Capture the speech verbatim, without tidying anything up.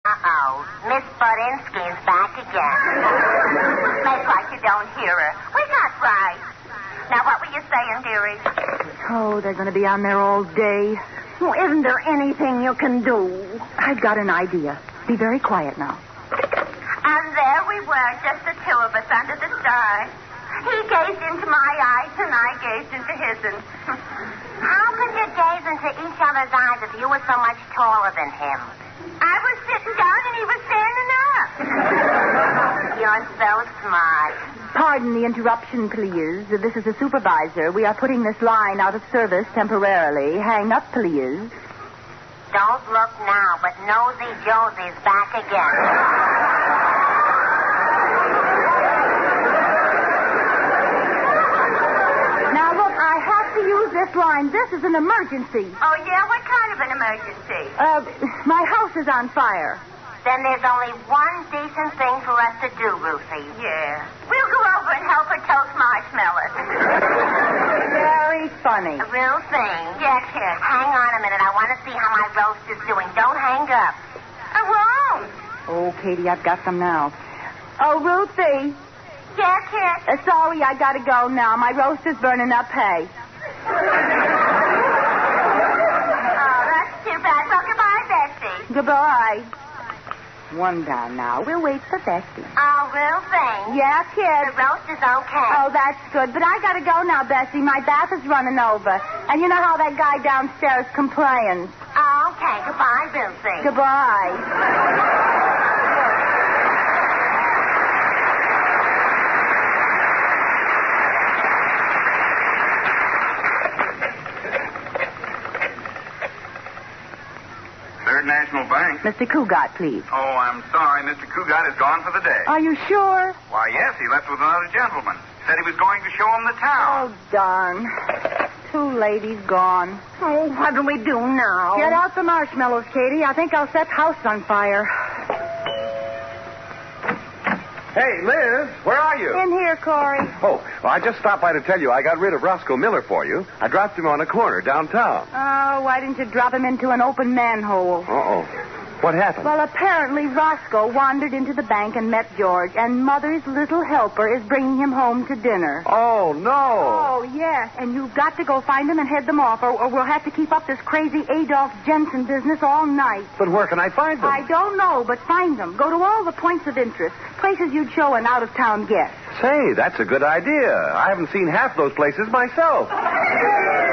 Uh-oh. Miss Bodinsky's back again. Make like you don't hear her. We got right. Now, what were you saying, dearie? Oh, they're going to be on there all day. Well, isn't there anything you can do? I've got an idea. Be very quiet now. And there we were, just the two of us under the stars. He gazed into my eyes, and I gazed into his. And how could you gaze into each other's eyes if you were so much taller than him? I was sitting down, and he was standing up. You're so smart. Pardon the interruption, please. This is the supervisor. We are putting this line out of service temporarily. Hang up, please. Don't look now, but Nosy Josie's back again. Use this line. This is an emergency. Oh, yeah? What kind of an emergency? Uh, my house is on fire. Then there's only one decent thing for us to do, Ruthie. Yeah. We'll go over and help her toast marshmallows. Very funny. Ruthie. Yes, yes. Hang on a minute. I want to see how my roast is doing. Don't hang up. I won't. Oh, Katie, I've got them now. Oh, Ruthie. Yes, yes. Uh, sorry, I gotta go now. My roast is burning up hay. Oh, that's too bad. Well, goodbye, Betsy. Goodbye. One down now. We'll wait for Betsy. Oh, Ruthie. Yeah, kid. The roast is okay. Oh, that's good. But I gotta go now, Betsy. My bath is running over. And you know how that guy downstairs complains. Oh, okay. Goodbye, Ruthie. Goodbye. National Bank. Mister Cougat, please. Oh, I'm sorry. Mister Cougat is gone for the day. Are you sure? Why, yes. He left with another gentleman. Said he was going to show him the town. Oh, darn. Two ladies gone. Oh, what do we do now? Get out the marshmallows, Katie. I think I'll set the house on fire. Hey, Liz, where are you? In here, Corey. Oh, well, I just stopped by to tell you I got rid of Roscoe Miller for you. I dropped him on a corner downtown. Oh, why didn't you drop him into an open manhole? Uh-oh. What happened? Well, apparently Roscoe wandered into the bank and met George, and Mother's little helper is bringing him home to dinner. Oh, no. Oh, yes, and you've got to go find them and head them off, or, or we'll have to keep up this crazy Adolf Jensen business all night. But where can I find them? I don't know, but find them. Go to all the points of interest, places you'd show an out-of-town guest. Say, that's a good idea. I haven't seen half those places myself.